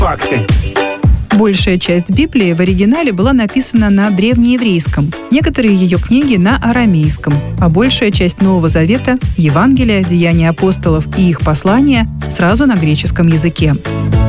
Факты. Большая часть Библии в оригинале была написана на древнееврейском, некоторые ее книги на арамейском, а большая часть Нового Завета, Евангелия, Деяния апостолов и их послания сразу на греческом языке.